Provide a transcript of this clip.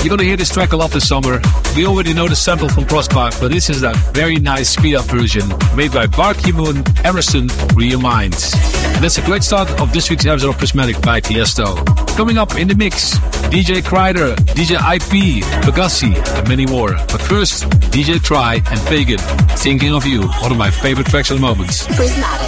You're gonna hear this track a lot this summer. We already know the sample from Prospark, but this is that very nice speed-up version made by Bark Moon, Harrison, Real Minds. And that's a great start of this week's episode of Prismatic by Tiesto. Coming up in the mix, DJ Kreider, DJ IP, Pegassi, and many more. But first, DJ Try and Pagan, Thinking of You, one of my favorite tracks at the moment. Prismatic.